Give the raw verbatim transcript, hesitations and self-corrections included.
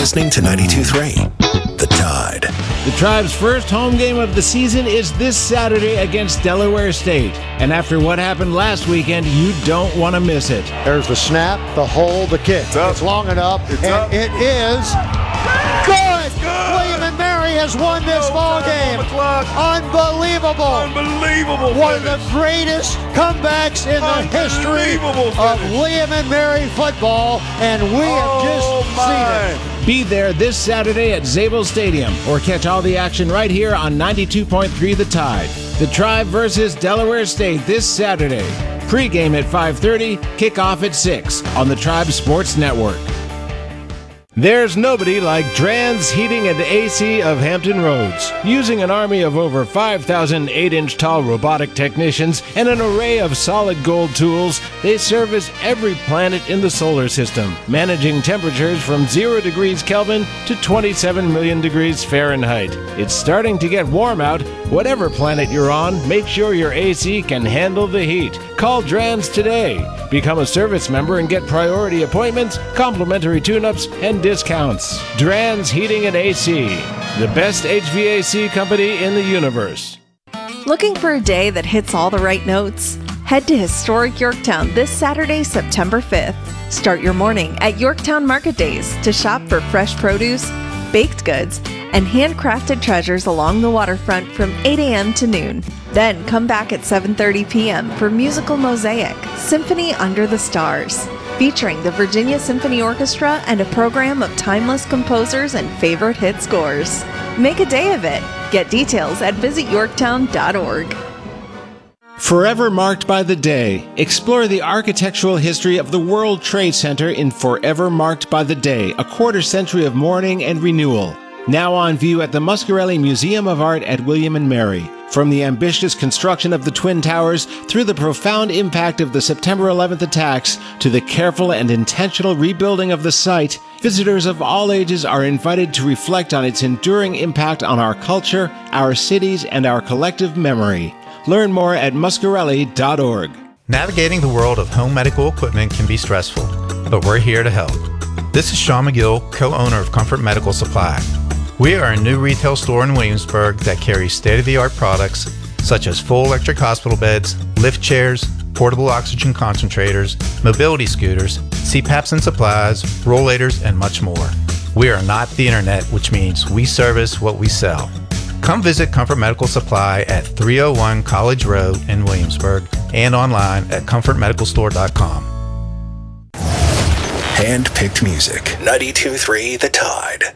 listening to ninety-two point three, The Tide. The Tribe's first home game of the season is this Saturday against Delaware State. And after what happened last weekend, you don't want to miss it. There's the snap, the hold, the kick. It's, it's long enough, it's and up. it is good. good. William and Mary has won this No ball time game. on the clock. Unbelievable. Unbelievable One finish. of the greatest comebacks in the history of William and Mary football, and we have just oh seen it. Be there this Saturday at Zabel Stadium, or catch all the action right here on ninety-two point three The Tide. The Tribe versus Delaware State this Saturday. Pre-game at five thirty, kickoff at six on the Tribe Sports Network. There's nobody like Drans Heating and A C of Hampton Roads. Using an army of over five thousand eight-inch tall robotic technicians and an array of solid gold tools, they service every planet in the solar system, managing temperatures from zero degrees Kelvin to twenty-seven million degrees Fahrenheit. It's starting to get warm out. Whatever planet you're on, make sure your A C can handle the heat. Call Drans today. Become a service member and get priority appointments, complimentary tune-ups, and discounts. Drans Heating and A C, the best H V A C company in the universe. Looking for a day that hits all the right notes? Head to historic Yorktown this Saturday, September fifth. Start your morning at Yorktown Market Days to shop for fresh produce, baked goods, and handcrafted treasures along the waterfront from eight a.m. to noon. Then come back at seven thirty p.m. for Musical Mosaic, Symphony Under the Stars, featuring the Virginia Symphony Orchestra and a program of timeless composers and favorite hit scores. Make a day of it. Get details at visit yorktown dot org. Forever marked by the day. Explore the architectural history of the World Trade Center in Forever Marked by the Day, a quarter century of mourning and renewal. Now on view at the Muscarelli Museum of Art at William and Mary. From the ambitious construction of the Twin Towers through the profound impact of the September eleventh attacks to the careful and intentional rebuilding of the site, visitors of all ages are invited to reflect on its enduring impact on our culture, our cities, and our collective memory. Learn more at muscarelli dot org. Navigating the world of home medical equipment can be stressful, but we're here to help. This is Sean McGill, co-owner of Comfort Medical Supply. We are a new retail store in Williamsburg that carries state-of-the-art products such as full electric hospital beds, lift chairs, portable oxygen concentrators, mobility scooters, C PAPs and supplies, rollators, and much more. We are not the internet, which means we service what we sell. Come visit Comfort Medical Supply at three oh one College Road in Williamsburg and online at comfort medical store dot com. Hand-picked music. ninety-two point three The Tide.